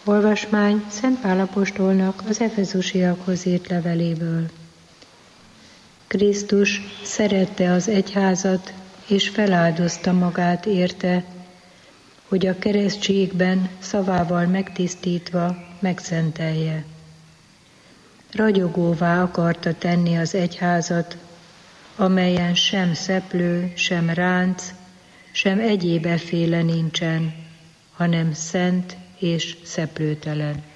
Olvasmány Szent Pál apostolnak az Efezusiakhoz írt leveléből. Krisztus szerette az egyházat, és feláldozta magát érte, hogy a keresztségben szavával megtisztítva megszentelje. Ragyogóvá akarta tenni az egyházat, amelyen sem szeplő, sem ránc, sem egyéb efféle nincsen, hanem szent és szeplőtelen.